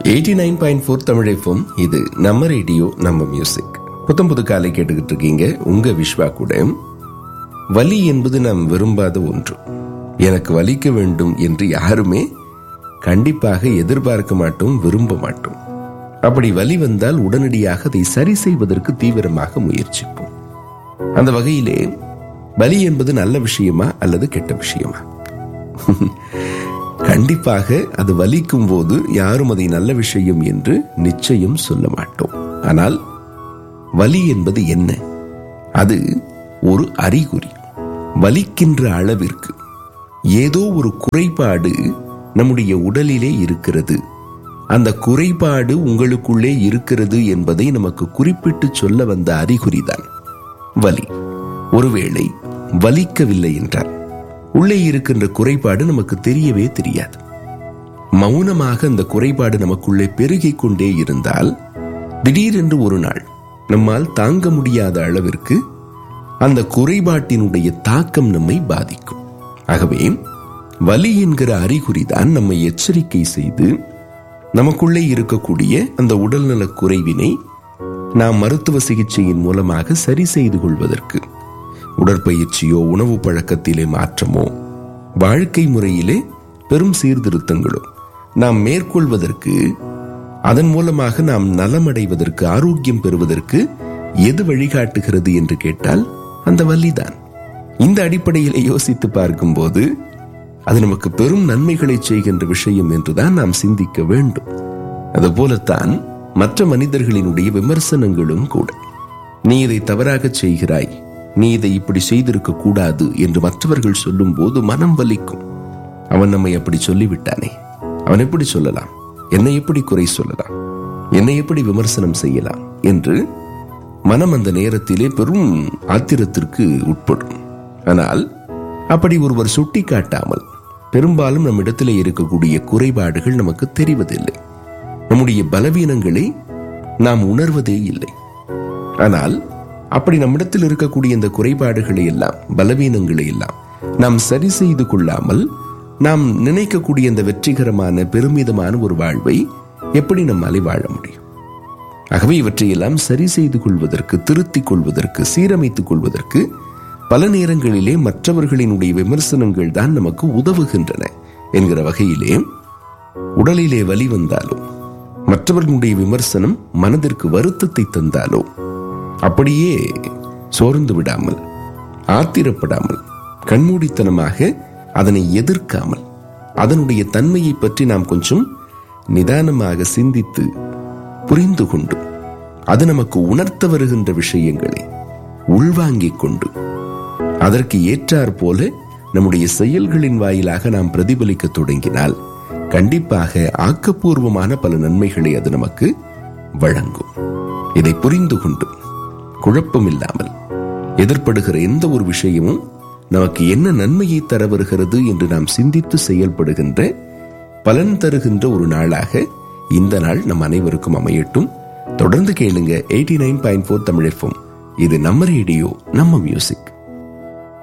89.4 Tamil FM. இது நம்ம radio, நம்ம மியூசிக். புத்தம் புது காலை கேட்டுக்கிட்டு இருக்கீங்க. உங்க விஸ்வா கூட. வலி என்பது நாம் விரும்பாத ஒன்று. எனக்கு வலிக்க வேண்டும் என்று யாருமே கண்டிப்பாக எதிர்பார்க்க மாட்டோம், விரும்ப மாட்டோம். அப்படி வலி வந்தால் உடனடியாக அதை சரி செய்வதற்கு தீவிரமாக முயற்சிப்போம். அந்த வகையிலே வலி என்பது நல்ல விஷயமா அல்லது கெட்ட விஷயமா? கண்டிப்பாக அது வலிக்கும் போது யாரும் அதை நல்ல விஷயம் என்று நிச்சயம் சொல்ல மாட்டோம். ஆனால் வலி என்பது என்ன? அது ஒரு அறிகுறி. வலிக்கின்ற அளவிற்கு ஏதோ ஒரு குறைபாடு நம்முடைய உடலிலே இருக்கிறது. அந்த குறைபாடு உங்களுக்குள்ளே இருக்கிறது என்பதை நமக்கு குறிப்பிட்டு சொல்ல வந்த அறிகுறிதான் வலி. ஒருவேளை வலிக்கவில்லை என்றால் உள்ளே இருக்கின்ற குறைபாடு நமக்கு தெரியவே தெரியாது. மௌனமாக அந்த குறைபாடு நமக்குள்ளே பெருகிக் கொண்டே இருந்தால் திடீரென்று ஒரு நாள் நம்மால் தாங்க முடியாத அளவிற்கு அந்த குறைபாட்டினுடைய தாக்கம் நம்மை பாதிக்கும். ஆகவே வலி என்கிற அறிகுறிதான் நம்மை எச்சரிக்கை செய்து நமக்குள்ளே இருக்கக்கூடிய அந்த உடல்நலக் குறைவினை நாம் மருத்துவ சிகிச்சையின் மூலமாக சரி செய்து கொள்வதற்கு, உடற்பயிற்சியோ, உணவு பழக்கத்திலே மாற்றமோ, வாழ்க்கை முறையிலே பெரும் சீர்திருத்தங்களோ நாம் மேற்கொள்வதற்கு, அதன் மூலமாக நாம் நலமடைவதற்கு, ஆரோக்கியம் பெறுவதற்கு எது வழிகாட்டுகிறது என்று கேட்டால் அந்த வலிதான். இந்த அடிப்படையிலே யோசித்து பார்க்கும்போது அது நமக்கு பெரும் நன்மைகளை செய்கின்ற விஷயம் என்றுதான் நாம் சிந்திக்க வேண்டும். அதுபோலத்தான் மற்ற மனிதர்களினுடைய விமர்சனங்களும் கூட. நீ இதை தவறாக செய்கிறாய், நீ இதை இப்படி செய்திருக்க கூடாது என்று மற்றவர்கள் சொல்லும் போது மனம் வலிக்கும். அவன் நம்மை அப்படி சொல்லிவிட்டானே, அவன் எப்படி சொல்லலாம், என்னை எப்படி குறை சொல்லலாம், என்னை எப்படி விமர்சனம் செய்யலாம் என்று மனம் அந்த நேரத்திலே பெரும் ஆத்திரத்திற்கு உட்படும். ஆனால் அப்படி ஒருவர் சுட்டி காட்டாமல் பெரும்பாலும் நம்மிடத்திலே இருக்கக்கூடிய குறைபாடுகள் நமக்கு தெரிவதில்லை. நம்முடைய பலவீனங்களை நாம் உணர்வதே இல்லை. ஆனால் அப்படி நம்மிடத்தில் இருக்கக்கூடிய இந்த குறைபாடுகளை எல்லாம், பலவீனங்களை எல்லாம் நாம் சரி செய்து கொள்ளாமல் நாம் நினைக்கக்கூடிய இந்த வெற்றிகரமான, பெருமிதமான ஒரு வாழ்வை எப்படி நம்மாலே வாழ முடியும்? ஆகவே இவற்றையெல்லாம் சரி செய்து கொள்வதற்கு, திருத்திக் கொள்வதற்கு, சீரமைத்துக் கொள்வதற்கு பல நேரங்களிலே மற்றவர்களினுடைய விமர்சனங்கள் தான் நமக்கு உதவுகின்றன என்கிற வகையிலே, உடலிலே வலி வந்தாலோ, மற்றவர்களுடைய விமர்சனம் மனதிற்கு வருத்தத்தை தந்தாலோ அப்படியே சோர்ந்து விடாமல், ஆத்திரப்படாமல், கண்மூடித்தனமாக அதனை எதிர்க்காமல், அதனுடைய தன்மையை பற்றி நாம் கொஞ்சம் நிதானமாக சிந்தித்து புரிந்து கொண்டு, அது நமக்கு உணர்த்த வருகின்ற விஷயங்களை உள்வாங்கிக் கொண்டு, அதற்கு ஏற்றாற் போல நம்முடைய செயல்களின் வாயிலாக நாம் பிரதிபலிக்க தொடங்கினால் கண்டிப்பாக ஆக்கப்பூர்வமான பல நன்மைகளை அது நமக்கு வழங்கும். இதை புரிந்து கொண்டு குழப்பம் இல்லாமல் எதிர்ப்படுகிற எந்த ஒரு விஷயமும் நமக்கு என்ன நன்மையை தர வருகிறது என்று நாம் சிந்தித்து செயல்படுகின்ற, பலன் தருகின்ற ஒரு நாளாக இந்த நாள் நம் அனைவருக்கும் அமையட்டும். தொடர்ந்து கேளுங்க 89.4 தமிழ் FM. இது நம்ம ரேடியோ, நம்ம மியூசிக்.